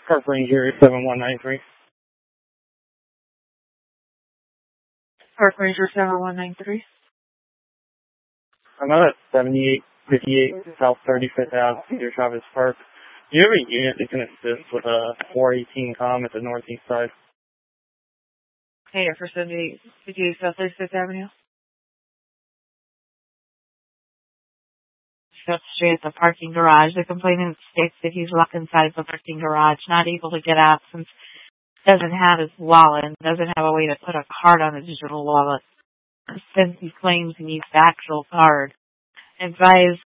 Park Ranger 7193. Park Ranger 7193. I'm out at 7858 South 35th Ave, Cedar Chavez Park. Do you have a unit that can assist with a 418 comm at the northeast side? Hey, for 7858 South 35th Avenue. Up straight at the parking garage. The complainant states that he's locked inside the parking garage, not able to get out since he doesn't have his wallet and doesn't have a way to put a card on the digital wallet. Since he claims he needs the actual card. Advise